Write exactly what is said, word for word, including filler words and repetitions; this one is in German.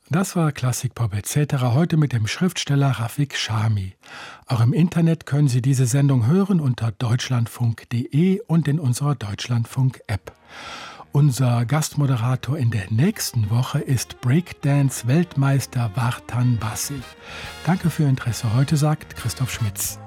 Das war Klassikpop et cetera heute mit dem Schriftsteller Rafik Chami. Auch im Internet können Sie diese Sendung hören unter deutschlandfunk punkt de und in unserer Deutschlandfunk-App. Unser Gastmoderator in der nächsten Woche ist Breakdance-Weltmeister Vartan Bassi. Danke für Ihr Interesse heute, sagt Christoph Schmitz.